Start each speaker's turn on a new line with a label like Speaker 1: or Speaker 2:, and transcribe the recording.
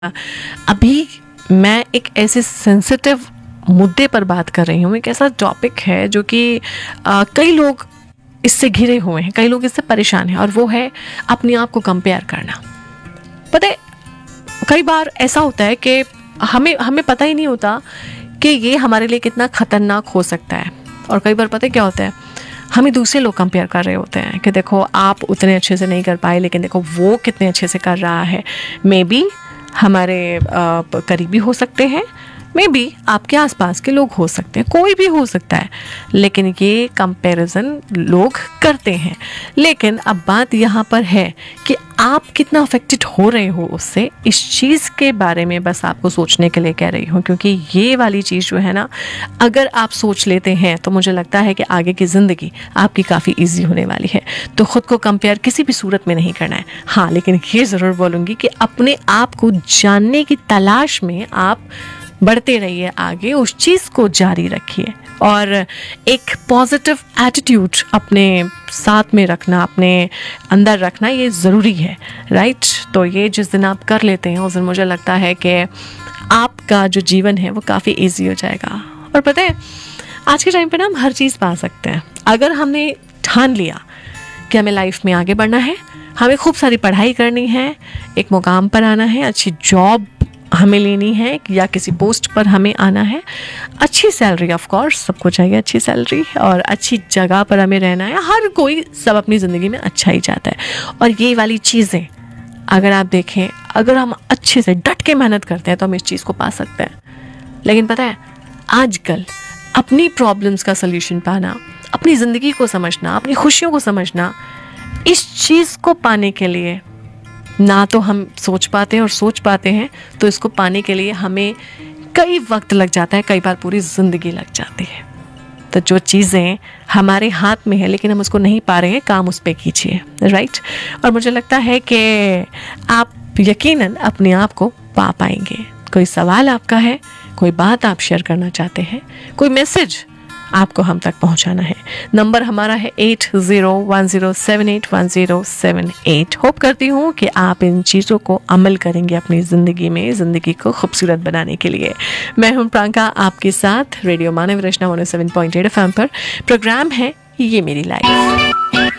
Speaker 1: अभी मैं एक ऐसे सेंसिटिव मुद्दे पर बात कर रही हूँ। एक ऐसा टॉपिक है जो कि कई लोग इससे घिरे हुए हैं, कई लोग इससे परेशान हैं, और वो है अपने आप को कंपेयर करना। पता है, कई बार ऐसा होता है कि हमें पता ही नहीं होता कि ये हमारे लिए कितना खतरनाक हो सकता है। और कई बार पता है क्या होता है, हमें दूसरे लोग कंपेयर कर रहे होते हैं कि देखो आप उतने अच्छे से नहीं कर पाए, लेकिन देखो वो कितने अच्छे से कर रहा है। मे बी हमारे करीबी हो सकते हैं, मे बी आपके आसपास के लोग हो सकते हैं, कोई भी हो सकता है, लेकिन ये कंपैरिजन लोग करते हैं। लेकिन अब बात यहाँ पर है कि आप कितना अफेक्टेड हो रहे हो उससे, इस चीज़ के बारे में बस आपको सोचने के लिए कह रही हूँ। क्योंकि ये वाली चीज़ जो है ना, अगर आप सोच लेते हैं तो मुझे लगता है कि आगे की ज़िंदगी आपकी काफ़ी ईजी होने वाली है। तो ख़ुद को कंपेयर किसी भी सूरत में नहीं करना है। हाँ, लेकिन ये ज़रूर बोलूँगी कि अपने आप को जानने की तलाश में आप बढ़ते रहिए आगे, उस चीज़ को जारी रखिए, और एक पॉजिटिव एटीट्यूड अपने साथ में रखना, अपने अंदर रखना, ये ज़रूरी है, राइट। तो ये जिस दिन आप कर लेते हैं उस दिन मुझे लगता है कि आपका जो जीवन है वो काफ़ी इजी हो जाएगा। और पता है, आज के टाइम पे ना हम हर चीज़ पा सकते हैं अगर हमने ठान लिया कि हमें लाइफ में आगे बढ़ना है, हमें खूब सारी पढ़ाई करनी है, एक मुकाम पर आना है, अच्छी जॉब हमें लेनी है, या किसी पोस्ट पर हमें आना है, अच्छी सैलरी, ऑफ कोर्स सबको चाहिए अच्छी सैलरी, और अच्छी जगह पर हमें रहना है। हर कोई सब अपनी ज़िंदगी में अच्छा ही चाहता है। और ये वाली चीज़ें अगर आप देखें, अगर हम अच्छे से डट के मेहनत करते हैं तो हम इस चीज़ को पा सकते हैं। लेकिन पता है, आजकल अपनी प्रॉब्लम्स का सल्यूशन पाना, अपनी ज़िंदगी को समझना, अपनी खुशियों को समझना, इस चीज़ को पाने के लिए ना तो हम सोच पाते हैं, और सोच पाते हैं तो इसको पाने के लिए हमें कई वक्त लग जाता है, कई बार पूरी ज़िंदगी लग जाती है। तो जो चीज़ें हमारे हाथ में है लेकिन हम उसको नहीं पा रहे हैं, काम उस पर कीजिए, राइट। और मुझे लगता है कि आप यकीनन अपने आप को पा पाएंगे। कोई सवाल आपका है, कोई बात आप शेयर करना चाहते हैं, कोई मैसेज आपको हम तक पहुंचाना है, नंबर हमारा है 8010781078। होप करती हूँ कि आप इन चीज़ों को अमल करेंगे अपनी ज़िंदगी में, ज़िंदगी को खूबसूरत बनाने के लिए। मैं हूँ प्रियंका, आपके साथ रेडियो मानव रचना 107.8 FM पर। प्रोग्राम है ये मेरी लाइफ।